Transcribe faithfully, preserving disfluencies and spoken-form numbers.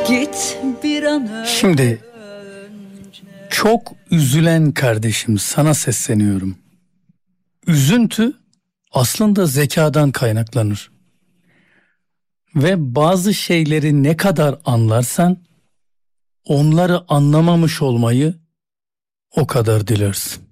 Git bir an önce. Şimdi çok üzülen kardeşim, sana sesleniyorum. Üzüntü aslında zekadan kaynaklanır. Ve bazı şeyleri ne kadar anlarsan onları anlamamış olmayı o kadar dilersin.